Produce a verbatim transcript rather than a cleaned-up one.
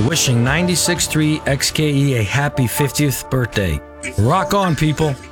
wishing ninety-six point three X K E a happy fiftieth birthday. Rock on, people.